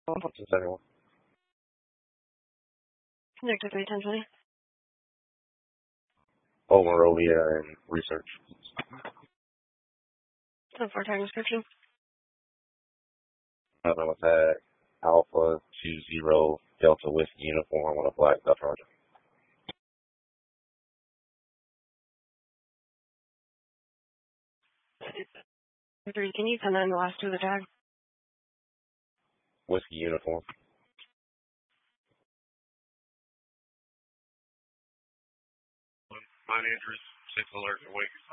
What's the second one? Connected 31020. Monrovia and research. 10-4 tag description. Nothing with that. Alpha 20 Delta Whiskey uniform with a black Dutch Roger. 3, can you send in the last two of the tag? Whiskey uniform. Mine enters 6 alerts a week.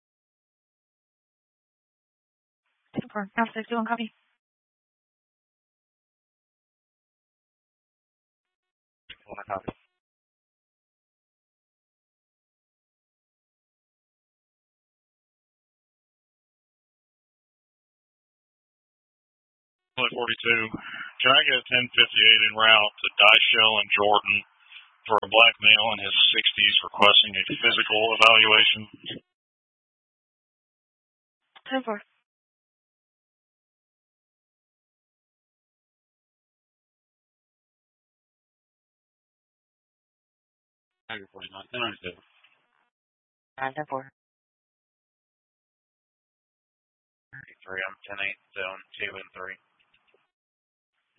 10-4, Alpha 61, copy. Copy. Point 42. Can I get a 1058 en route to Dyshell and Jordan for a black male in his 60s requesting a physical evaluation? 10-4. Tiger 49. 1097. 9-4. 3, I'm 10-8, zone 2 and 3.